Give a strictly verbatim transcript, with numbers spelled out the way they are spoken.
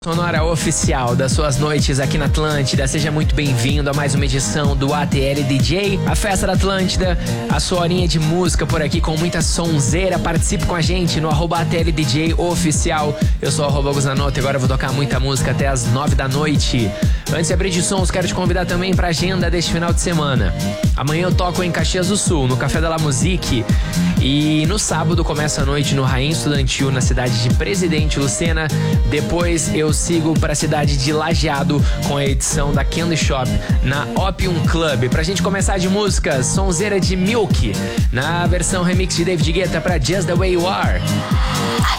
Sonora oficial das suas noites aqui na Atlântida. Seja muito bem-vindo a mais uma edição do A T L D J, a festa da Atlântida, a sua horinha de música por aqui com muita sonzeira. Participe com a gente no arroba A T L D J oficial. Eu sou o arroba Guzanoto e agora eu vou tocar muita música até as nove da noite. Antes de abrir de sons, quero te convidar também pra agenda deste final de semana. Amanhã eu toco em Caxias do Sul, no Café da La Musique. E no sábado começa a noite no Rainha Estudantil, na cidade de Presidente Lucena. Depois eu sigo para a cidade de Lajeado com a edição da Candy Shop na Opium Club. Pra gente começar de músicas, sonzeira de Milk na versão remix de David Guetta para Just The Way You Are.